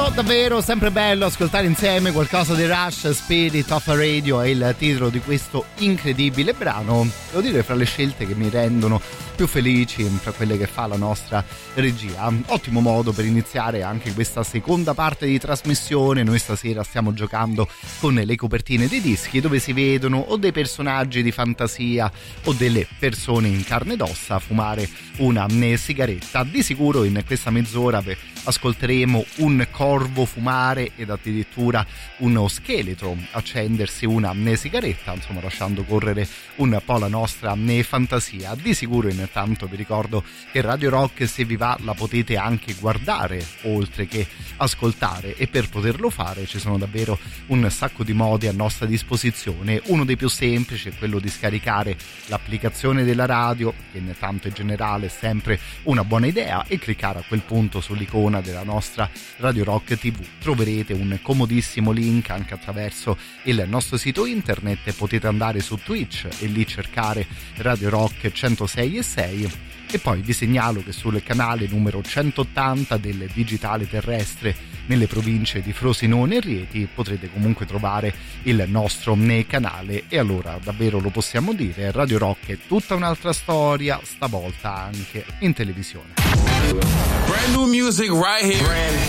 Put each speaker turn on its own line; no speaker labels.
Davvero, davvero sempre bello ascoltare insieme qualcosa di Rush. Spirit of a Radio è il titolo di questo incredibile brano. Devo dire, fra le scelte che mi rendono più felici, fra quelle che fa la nostra regia. Ottimo modo per iniziare anche questa seconda parte di trasmissione. Noi stasera stiamo giocando con le copertine dei dischi, dove si vedono o dei personaggi di fantasia o delle persone in carne ed ossa fumare una sigaretta. Di sicuro in questa mezz'ora ascolteremo un corvo fumare ed addirittura uno scheletro accendersi una sigaretta, insomma lasciando correre un po' la nostra fantasia. Di sicuro intanto vi ricordo che Radio Rock, se vi va, la potete anche guardare oltre che ascoltare, e per poterlo fare ci sono davvero un sacco di modi a nostra disposizione. Uno dei più semplici è quello di scaricare l'applicazione della radio, che intanto in generale è sempre una buona idea, e cliccare a quel punto sull'icona della nostra Radio Rock TV. Troverete un comodissimo link anche attraverso il nostro sito internet, e potete andare su Twitch e lì cercare Radio Rock 106.6. E poi vi segnalo che sul canale numero 180 del digitale terrestre nelle province di Frosinone e Rieti potrete comunque trovare il nostro canale. E allora davvero lo possiamo dire, Radio Rock è tutta un'altra storia, stavolta anche in televisione.
Brand new music right here.